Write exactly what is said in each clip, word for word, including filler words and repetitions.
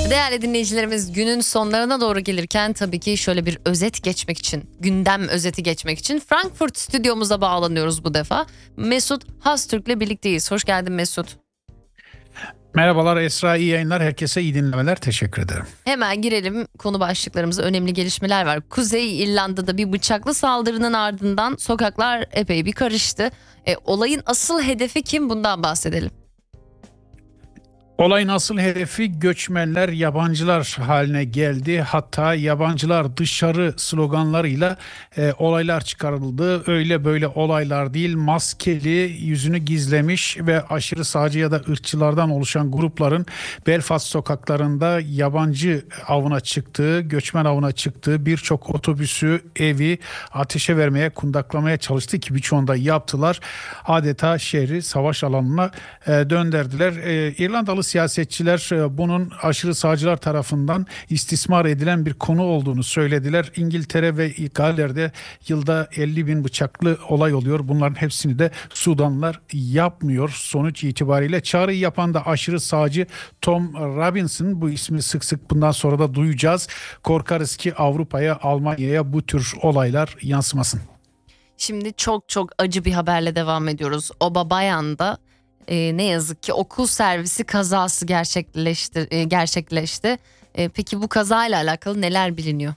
Değerli dinleyicilerimiz, günün sonlarına doğru gelirken tabii ki şöyle bir özet geçmek için, gündem özeti geçmek için Frankfurt stüdyomuza bağlanıyoruz bu defa. Mesut Hastürk'le birlikteyiz. Hoş geldin Mesut. Merhabalar Esra, iyi yayınlar. Herkese iyi dinlemeler. Teşekkür ederim. Hemen girelim konu başlıklarımıza. Önemli gelişmeler var. Kuzey İrlanda'da bir bıçaklı saldırının ardından sokaklar epey bir karıştı. E, olayın asıl hedefi kim? Bundan bahsedelim. Olayın asıl hedefi göçmenler, yabancılar haline geldi. Hatta yabancılar dışarı sloganlarıyla e, olaylar çıkarıldı. Öyle böyle olaylar değil, maskeli, yüzünü gizlemiş ve aşırı sağcı ya da ırkçılardan oluşan grupların Belfast sokaklarında yabancı avına çıktığı, göçmen avına çıktığı birçok otobüsü, evi ateşe vermeye, kundaklamaya çalıştı ki birçoğunda yaptılar. Adeta şehri savaş alanına e, döndürdüler. E, İrlandalı siyasetçiler bunun aşırı sağcılar tarafından istismar edilen bir konu olduğunu söylediler. İngiltere ve Galler'de yılda elli bin bıçaklı olay oluyor. Bunların hepsini de Sudanlılar yapmıyor sonuç itibariyle. Çağrıyı yapan da aşırı sağcı Tom Robinson. Bu ismi sık sık bundan sonra da duyacağız. Korkarız ki Avrupa'ya, Almanya'ya bu tür olaylar yansımasın. Şimdi çok çok acı bir haberle devam ediyoruz. Obabayan'da Ee, ne yazık ki okul servisi kazası gerçekleşti. E, gerçekleşti. E, peki bu kazayla alakalı neler biliniyor?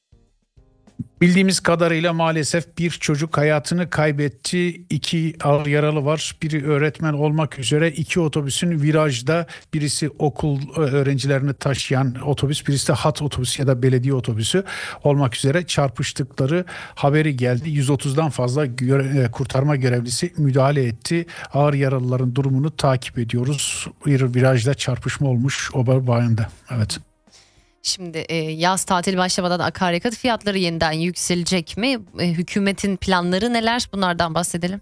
Bildiğimiz kadarıyla maalesef bir çocuk hayatını kaybetti. İki ağır yaralı var. Biri öğretmen olmak üzere iki otobüsün virajda, birisi okul öğrencilerini taşıyan otobüs, birisi de hat otobüsü ya da belediye otobüsü olmak üzere çarpıştıkları haberi geldi. yüz otuzdan fazla göre, kurtarma görevlisi müdahale etti. Ağır yaralıların durumunu takip ediyoruz. Bir virajda çarpışma olmuş Oberbayern'da. Evet. Şimdi e, yaz tatili başlamadan akaryakıt fiyatları yeniden yükselecek mi? E, hükümetin planları neler? Bunlardan bahsedelim.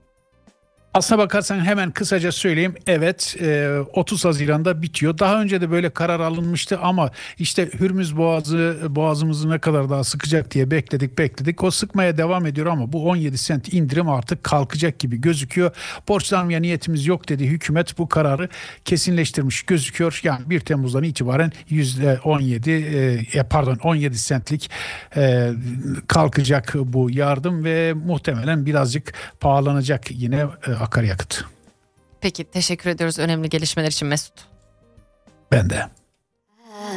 Aslına bakarsan hemen kısaca söyleyeyim. Evet, otuz Haziran'da bitiyor. Daha önce de böyle karar alınmıştı ama işte Hürmüz Boğazı boğazımızı ne kadar daha sıkacak diye bekledik bekledik. O sıkmaya devam ediyor ama bu on yedi sent indirim artık kalkacak gibi gözüküyor. Borçlanmaya niyetimiz yok dedi hükümet, bu kararı kesinleştirmiş gözüküyor. Yani bir Temmuz'dan itibaren yüzde on yedi pardon on yedi sentlik kalkacak bu yardım ve muhtemelen birazcık pahalanacak yine akaryakıt. Peki, teşekkür ediyoruz önemli gelişmeler için Mesut. Ben de.